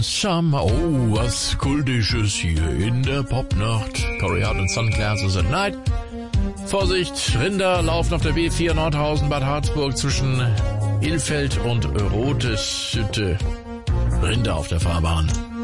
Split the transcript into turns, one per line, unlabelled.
Summer, oh, was Kultisches hier in der Popnacht. Corey Hart und Sunglasses at Night. Vorsicht, Rinder laufen auf der B4 Nordhausen, Bad Harzburg zwischen Ilfeld und Rotheshütte. Rinder auf der Fahrbahn.